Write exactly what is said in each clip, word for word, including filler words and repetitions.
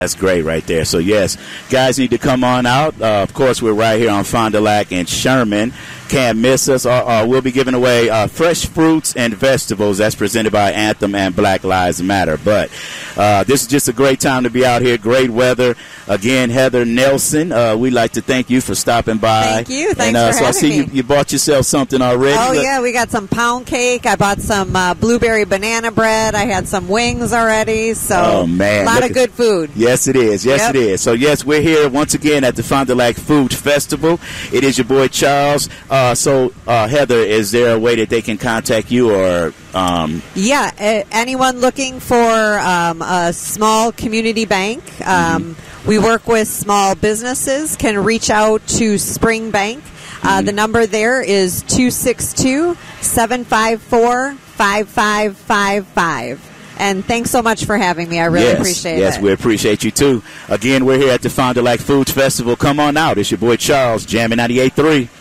That's great right there. So, yes, guys need to come on out. Uh, of course, we're right here on Fond du Lac and Sherman. Can't miss us. Uh, uh, we'll be giving away uh, fresh fruits and vegetables. That's presented by Anthem and Black Lives Matter. But uh, this is just a great time to be out here. Great weather. Again, Heather Nelson, uh, we'd like to thank you for stopping by. Thank you. Thanks and, uh, for so having I see me. You, you bought yourself something already. Oh, Look. yeah. We got some pound cake. I bought some uh, blueberry banana bread. I had some wings already. So oh, man. a lot Look of at, good food. Yes, it is. Yes, Yep. it is. So, yes, we're here once again at the Fond du Lac Food Festival. It is your boy Charles. Uh, so, uh, Heather, is there a way that they can contact you or... Um, yeah, uh, anyone looking for um, a small community bank, um, mm-hmm. we work with small businesses, can reach out to Spring Bank. Uh, mm-hmm. The number there is two six two, seven five four, five five five five. And thanks so much for having me. I really yes, appreciate yes, it. Yes, we appreciate you, too. Again, we're here at the Fond du Lac Foods Festival. Come on out. It's your boy Charles, Jammin' ninety-eight point three.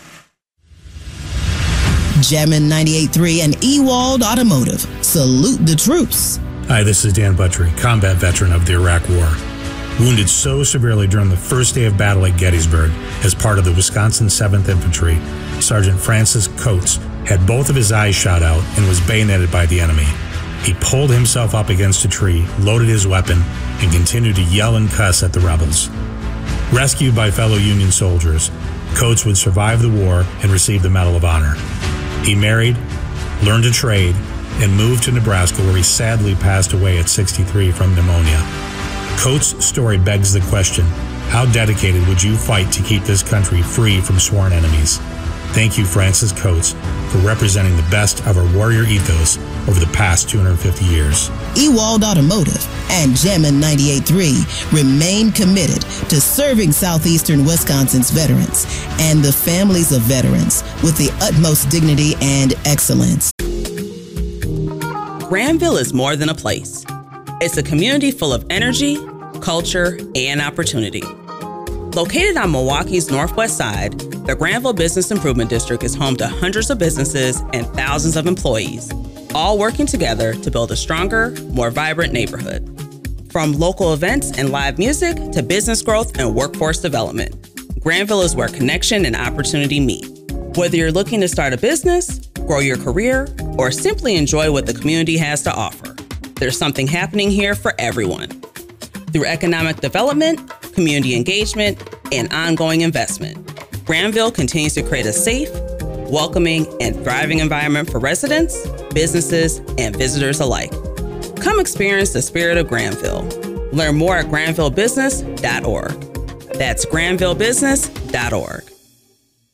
Jammin' ninety-eight point three and Ewald Automotive. Salute the troops. Hi, this is Dan Buttrey, combat veteran of the Iraq War. Wounded so severely during the first day of battle at Gettysburg as part of the Wisconsin seventh Infantry, Sergeant Francis Coates had both of his eyes shot out and was bayoneted by the enemy. He pulled himself up against a tree, loaded his weapon, and continued to yell and cuss at the rebels. Rescued by fellow Union soldiers, Coates would survive the war and receive the Medal of Honor. He married, learned a trade, and moved to Nebraska, where he sadly passed away at sixty-three from pneumonia. Coates' story begs the question, how dedicated would you fight to keep this country free from sworn enemies? Thank you, Francis Coates, for representing the best of our warrior ethos over the past two hundred fifty years. Ewald Automotive and Jammin' ninety-eight point three remain committed to serving Southeastern Wisconsin's veterans and the families of veterans with the utmost dignity and excellence. Granville is more than a place. It's a community full of energy, culture, and opportunity. Located on Milwaukee's northwest side, the Granville Business Improvement District is home to hundreds of businesses and thousands of employees, all working together to build a stronger, more vibrant neighborhood. From local events and live music to business growth and workforce development, Granville is where connection and opportunity meet. Whether you're looking to start a business, grow your career, or simply enjoy what the community has to offer, there's something happening here for everyone. Through economic development, community engagement, and ongoing investment, Granville continues to create a safe, welcoming, and thriving environment for residents, businesses, and visitors alike. Come experience the spirit of Granville. Learn more at granville business dot org. That's granville business dot org.